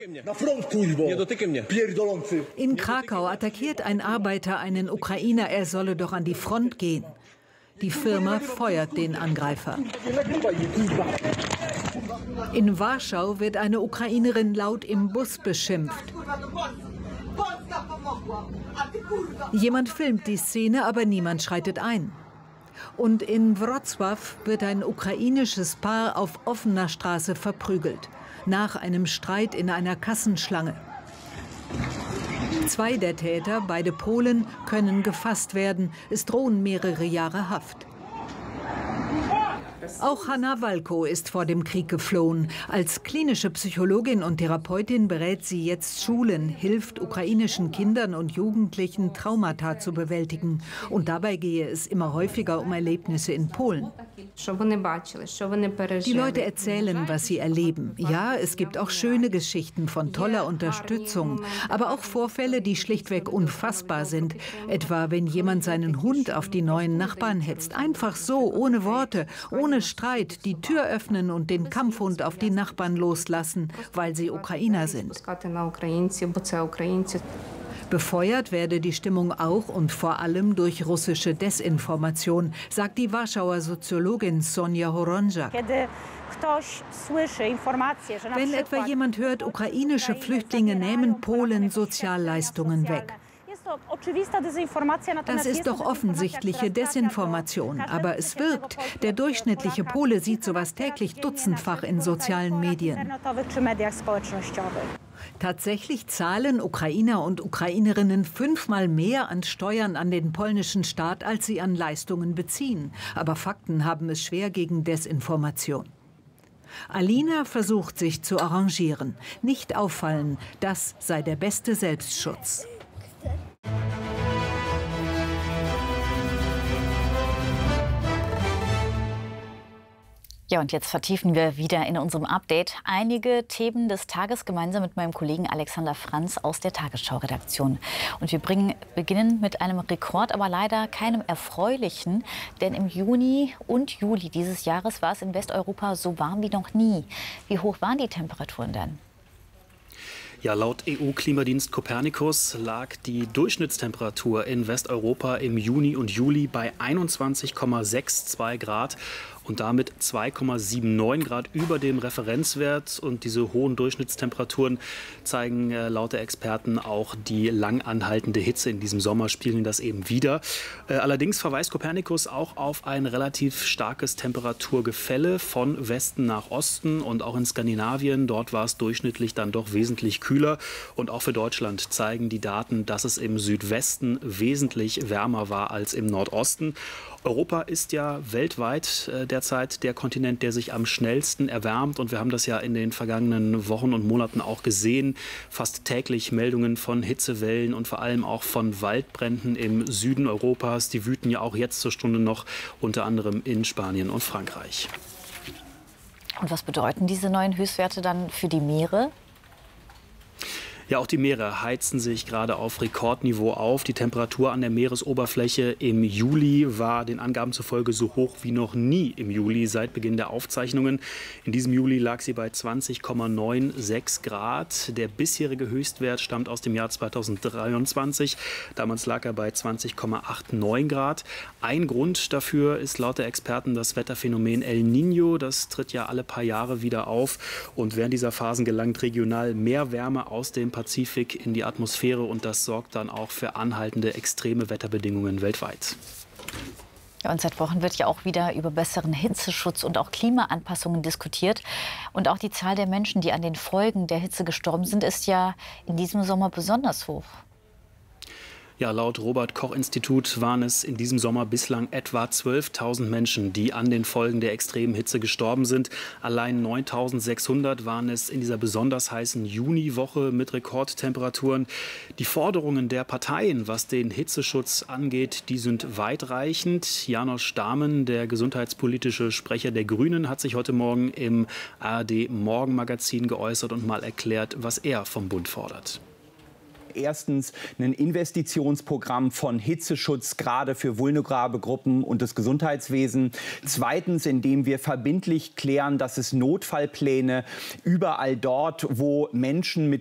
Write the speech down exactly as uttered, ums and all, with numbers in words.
In Krakau attackiert ein Arbeiter einen Ukrainer, er solle doch an die Front gehen. Die Firma feuert den Angreifer. In Warschau wird eine Ukrainerin laut im Bus beschimpft. Jemand filmt die Szene, aber niemand schreitet ein. Und in Wrocław wird ein ukrainisches Paar auf offener Straße verprügelt, nach einem Streit in einer Kassenschlange. Zwei der Täter, beide Polen, können gefasst werden. Es drohen mehrere Jahre Haft. Auch Hanna Walko ist vor dem Krieg geflohen. Als klinische Psychologin und Therapeutin berät sie jetzt Schulen, hilft ukrainischen Kindern und Jugendlichen, Traumata zu bewältigen. Und dabei gehe es immer häufiger um Erlebnisse in Polen. Die Leute erzählen, was sie erleben. Ja, es gibt auch schöne Geschichten von toller Unterstützung, aber auch Vorfälle, die schlichtweg unfassbar sind. Etwa, wenn jemand seinen Hund auf die neuen Nachbarn hetzt. Einfach so, ohne Worte, ohne Streit, die Tür öffnen und den Kampfhund auf die Nachbarn loslassen, weil sie Ukrainer sind. Befeuert werde die Stimmung auch und vor allem durch russische Desinformation, sagt die Warschauer Soziologin Sonja Horonjak. Wenn etwa jemand hört, ukrainische Flüchtlinge nehmen Polen Sozialleistungen weg. Das ist doch offensichtliche Desinformation, aber es wirkt. Der durchschnittliche Pole sieht sowas täglich dutzendfach in sozialen Medien. Tatsächlich zahlen Ukrainer und Ukrainerinnen fünfmal mehr an Steuern an den polnischen Staat, als sie an Leistungen beziehen. Aber Fakten haben es schwer gegen Desinformation. Alina versucht, sich zu arrangieren. Nicht auffallen, das sei der beste Selbstschutz. Ja, und jetzt vertiefen wir wieder in unserem Update einige Themen des Tages gemeinsam mit meinem Kollegen Alexander Franz aus der Tagesschau-Redaktion. Und wir bringen, beginnen mit einem Rekord, aber leider keinem erfreulichen. Denn im Juni und Juli dieses Jahres war es in Westeuropa so warm wie noch nie. Wie hoch waren die Temperaturen denn? Ja, laut E U-Klimadienst Copernicus lag die Durchschnittstemperatur in Westeuropa im Juni und Juli bei einundzwanzig Komma zweiundsechzig Grad und damit zwei Komma neunundsiebzig Grad über dem Referenzwert. Und diese hohen Durchschnittstemperaturen zeigen äh, laut der Experten auch die lang anhaltende Hitze in diesem Sommer, spiegeln das eben wieder. Äh, allerdings verweist Copernicus auch auf ein relativ starkes Temperaturgefälle von Westen nach Osten und auch in Skandinavien. Dort war es durchschnittlich dann doch wesentlich kühler. Und auch für Deutschland zeigen die Daten, dass es im Südwesten wesentlich wärmer war als im Nordosten. Europa ist ja weltweit äh, derzeit der Kontinent, der sich am schnellsten erwärmt. Und wir haben das ja in den vergangenen Wochen und Monaten auch gesehen. Fast täglich Meldungen von Hitzewellen und vor allem auch von Waldbränden im Süden Europas. Die wüten ja auch jetzt zur Stunde noch, unter anderem in Spanien und Frankreich. Und was bedeuten diese neuen Höchstwerte dann für die Meere? Ja, auch die Meere heizen sich gerade auf Rekordniveau auf. Die Temperatur an der Meeresoberfläche im Juli war den Angaben zufolge so hoch wie noch nie im Juli seit Beginn der Aufzeichnungen. In diesem Juli lag sie bei zwanzig Komma sechsundneunzig Grad. Der bisherige Höchstwert stammt aus dem Jahr zweitausenddreiundzwanzig. Damals lag er bei zwanzig Komma neunundachtzig Grad. Ein Grund dafür ist laut der Experten das Wetterphänomen El Niño. Das tritt ja alle paar Jahre wieder auf. Und während dieser Phasen gelangt regional mehr Wärme aus dem Pazifik in die Atmosphäre und das sorgt dann auch für anhaltende extreme Wetterbedingungen weltweit. Ja, und seit Wochen wird ja auch wieder über besseren Hitzeschutz und auch Klimaanpassungen diskutiert. Und auch die Zahl der Menschen, die an den Folgen der Hitze gestorben sind, ist ja in diesem Sommer besonders hoch. Ja, laut Robert-Koch-Institut waren es in diesem Sommer bislang etwa zwölftausend Menschen, die an den Folgen der extremen Hitze gestorben sind. Allein neuntausendsechshundert waren es in dieser besonders heißen Juniwoche mit Rekordtemperaturen. Die Forderungen der Parteien, was den Hitzeschutz angeht, die sind weitreichend. Janosch Dahmen, der gesundheitspolitische Sprecher der Grünen, hat sich heute Morgen im A R D-Morgenmagazin geäußert und mal erklärt, was er vom Bund fordert. Erstens ein Investitionsprogramm von Hitzeschutz, gerade für vulnerable Gruppen und das Gesundheitswesen. Zweitens, indem wir verbindlich klären, dass es Notfallpläne überall dort, wo Menschen mit